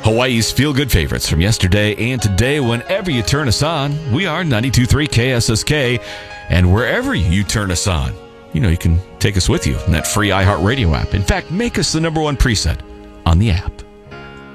Hawaii's feel-good favorites from yesterday and today. Whenever you turn us on, we are 92.3 KSSK. And wherever you turn us on, you can take us with you in that free iHeartRadio app. In fact, make us the #1 preset on the app.